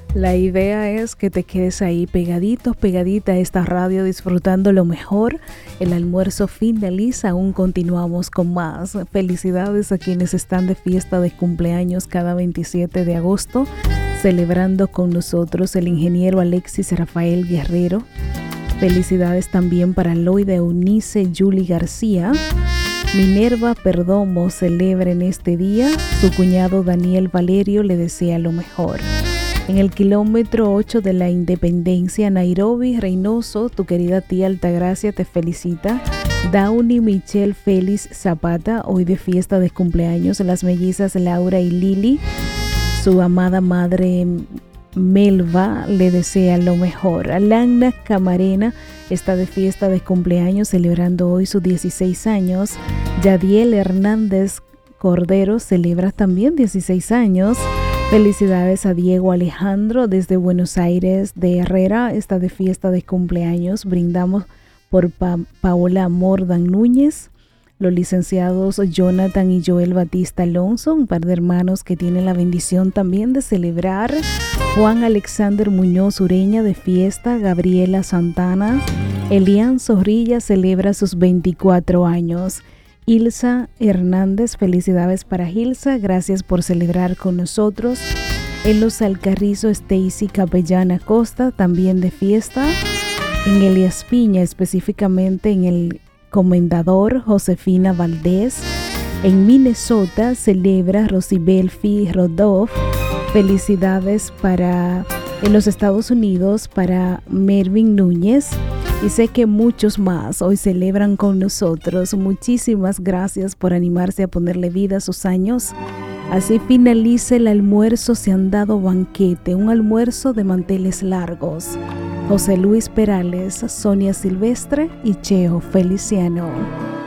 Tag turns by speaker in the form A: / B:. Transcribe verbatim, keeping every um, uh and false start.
A: La idea es que te quedes ahí pegadito, pegadita a esta radio, disfrutando lo mejor. El almuerzo finaliza, aún continuamos con más. Felicidades a quienes están de fiesta de cumpleaños cada veintisiete de agosto, celebrando con nosotros el ingeniero Alexis Rafael Guerrero. Felicidades también para Loida Eunice Julie García. Minerva Perdomo celebra en este día. Su cuñado Daniel Valerio le desea lo mejor. En el kilómetro ocho de la Independencia, Nairobi, Reynoso, tu querida tía Altagracia te felicita. Downy Michelle Félix Zapata, hoy de fiesta de cumpleaños. Las mellizas Laura y Lili, su amada madre Melva le desea lo mejor. Alana Camarena está de fiesta de cumpleaños, celebrando hoy sus dieciséis años. Yadiel Hernández Cordero celebra también dieciséis años. Felicidades a Diego Alejandro desde Buenos Aires de Herrera, está de fiesta de cumpleaños. Brindamos por pa Paola Mordan Núñez, los licenciados Jonathan y Joel Batista Alonso, un par de hermanos que tienen la bendición también de celebrar. Juan Alexander Muñoz Ureña de fiesta. Gabriela Santana. Elian Zorrilla celebra sus veinticuatro años. Ilsa Hernández, felicidades para Ilsa, gracias por celebrar con nosotros. En Los Alcarrizos, Stacy Capellana Costa, también de fiesta. En Elias Piña, específicamente en el Comendador, Josefina Valdés. En Minnesota celebra Rosibel Fi Rodolph. Felicidades para en los Estados Unidos para Mervin Núñez. Y sé que muchos más hoy celebran con nosotros. Muchísimas gracias por animarse a ponerle vida a sus años. Así finaliza el almuerzo. Se han dado banquete, un almuerzo de manteles largos. José Luis Perales, Sonia Silvestre y Cheo Feliciano.